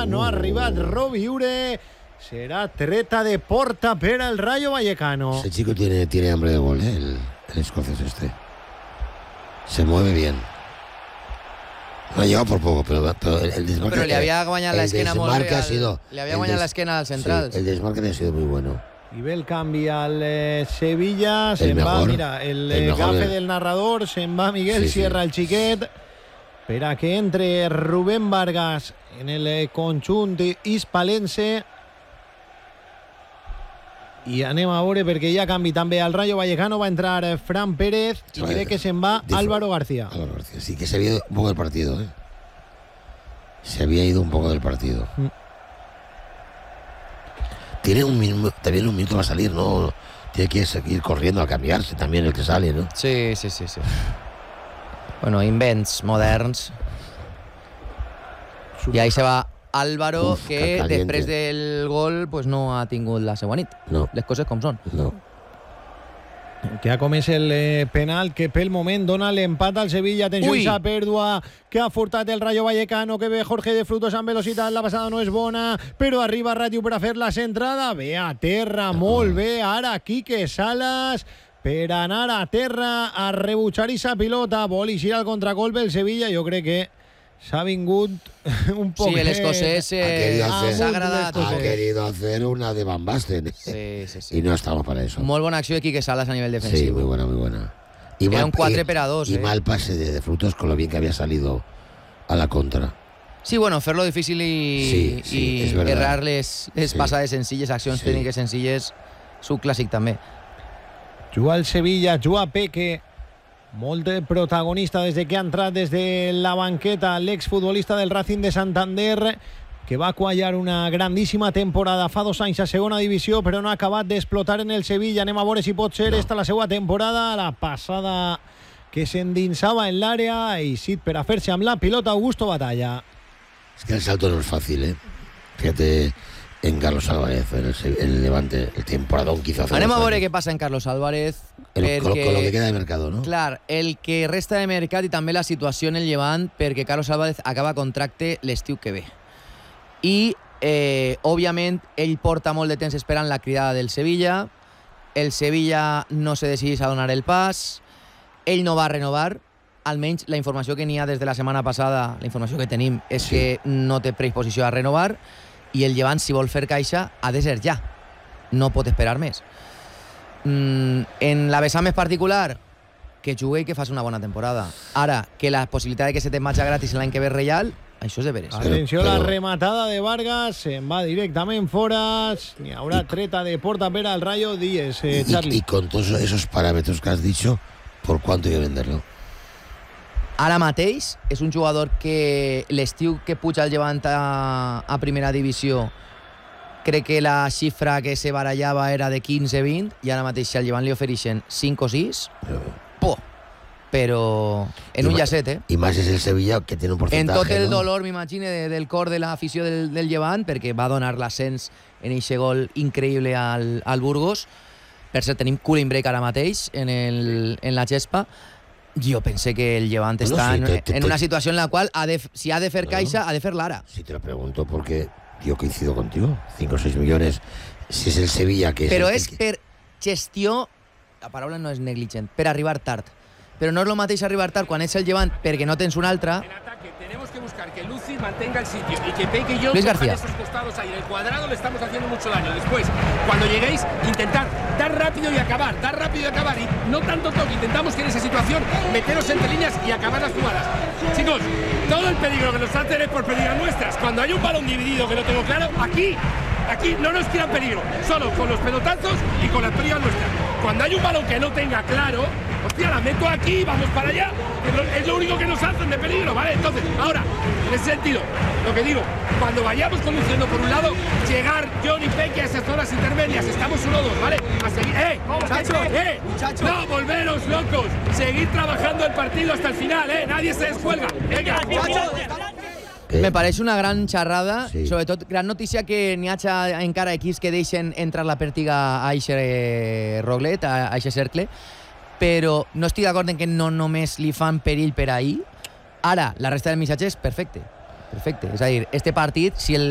Pera, no ha arribat Roviure. Será treta de porta per al Rayo Vallecano. Ese chico tiene hambre de gol, el escocés este. Se mueve bien. No ha llegado por poco, pero el desmarque... Però li havia guanyat l'esquena molt bé. Li havia guanyat l'esquena als centrals. Sí, el desmarque ha sido muy bueno. Y ve el cambio al Sevilla. Se va, mira, el gafe del narrador. Se va Miguel Sierra, el xiquet. Espera que entre Rubén Vargas en el conjunt hispalense. I anem a veure perquè ja canvi també al Rayo Vallecano. Va entrar Fran Pérez y cree que se va Álvaro García. Álvaro García, sí, que se había ido un poco del partido, ¿eh? Se había ido un poco del partido. Tiene también un minuto va a salir, ¿no? Tiene que seguir corriendo al cambiarse también el que sale, ¿no? Sí. Bueno, invents moderns. I ahí se va Álvaro, que després del gol pues no ha tingut la seva nit. No. Les coses com són. No. Que ha comès el penal que pel moment dona l'empat al Sevilla. Atenció, aquesta pèrdua que ha furtat el Rayo Vallecano, que ve Jorge de Frutos amb velocitat. La passada no és bona, però arriba Rayo per a fer la centrada. Ve a terra, molt bé. Ara Quique Salas per anar a terra a rebutjar aquesta pilota. Vol eixir al contragolpe el Sevilla. Jo crec que s'ha vingut un poc... Sí, el escocés s'ha agradat. Ha querido hacer una de Van Basten. Sí. Y no estamos para eso. Molt bona acció de Quique Salas a nivel defensivo. Sí, muy buena. Y era un 4-2. Y mal pase de Frutos con lo bien que había salido a la contra. Sí, bueno, fer-lo difícil i errar les passades senzilles, accions tècniques senzilles, és un clàssic també. Juga el Sevilla, juga Peque. Molt protagonista desde que ha entrat des de la banqueta l'exfutbolista del Racing de Santander, que va quallar una grandíssima temporada fa 2 anys a segona divisió, però no ha acabat d'explotar en el Sevilla. Anem a veure si pot ser esta la seva temporada. La passada que s'endinsava en l'àrea i sit per a fer-se amb la pilota Augusto Batalla. Es que el salto no es fácil, ¿eh? Fíjate en Carlos Álvarez, en el Levante, el temporadón que hizo hace. Anem a veure què passa en Carlos Álvarez. Con lo que queda de mercado, ¿no? Clar, el que resta de mercat i també la situació en el Llevant, perquè Carlos Álvarez acaba contracte l'estiu que ve. I, òbviament, ell porta molt de temps esperant la cridada del Sevilla. El Sevilla no se decidís a donar el pas. Ell no va renovar. Almenys la informació que n'hi ha des de la setmana passada, la informació que tenim, és que no té predisposició a renovar. I el Llevant, si vol fer caixa, ha de ser ja. No pot esperar més. En la vessant més particular, que jugui i que faci una bona temporada. Ara, que la possibilitat de que se te matxa gratis l'any que ve Real, això és de veres. Atenció, la rematada de Vargas se'n va directament fora. N'hi haurà treta de porta per al Rayo. Dies, Charlie. Y con todos esos parámetros que has dicho, ¿por cuánto hay que venderlo? Ara mateix és un jugador que l'estiu que puja el Llevant a primera divisió, crec que la xifra que se barallava era de 15-20 i ara mateix si al Llevant li ofereixen 5 o 6, però en un llacet, eh? I més és el Sevilla, que té un porcentaje. En tot el dolor, m'imagine, del cor de l'afició del Llevant, perquè va donar l'ascens en aquest gol increïble al Burgos. Per cert, tenim cooling break ara mateix en la gespa. Jo pense que el Llevant està en una situació en la qual si ha de fer caixa, ha de fer-la ara. Sí, te lo pregunto porque yo coincido contigo. 5 o 6 millones, si es el Sevilla que... Però és per gestió, la paraula no és negligent, per arribar tard. Però no és el mateix arribar tard quan ets el Llevant perquè no tens un altre. En ataque tenemos que buscar que Luci mantenga el sitio y que Peque y yo Luis García. esos costados ahí. En el cuadrado le estamos haciendo mucho daño. Después, cuando lleguéis, intentad dar rápido y acabar. Y no tanto toque. Intentamos que en esa situación meteros entre líneas y acabar las jugadas. Chicos, todo el peligro que nos hacen es por pérdidas nuestras. Cuando hay un balón dividido que no tengo claro, aquí no nos tiran peligro. Solo con los pelotazos y con las pérdidas nuestras. Cuando hay un balón que no tenga claro, hostia, la meto aquí, vamos para allá. Es lo único que nos hacen de peligro, ¿vale? Entonces, ahora, en ese sentido, lo que digo, cuando vayamos conduciendo por un lado, llegar John y Peque a esas zonas intermedias, estamos 1-2, ¿vale? A seguir, muchachos, no, volveros locos, seguir trabajando el partido hasta el final, nadie se descuelga. Venga, muchachos. Me pareix una gran xerrada, sobretot gran notícia que n'hi ha encara equips que deixen entrar la pèrtiga a aquest roglet, a aquest cercle, però no estic d'acord en que no només li fan perill per ahir. Ara, la resta del missatge és perfecte. És a dir, este partit, si el